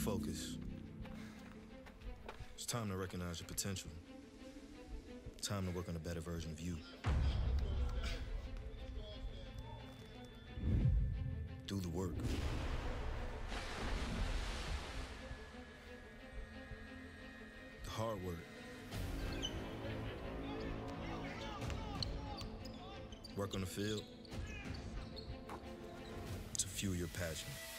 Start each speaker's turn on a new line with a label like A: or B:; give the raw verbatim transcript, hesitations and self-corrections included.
A: Focus. It's time to recognize your potential. Time to work on a better version of you. Do the work. The hard work. Work on the field to fuel your passion.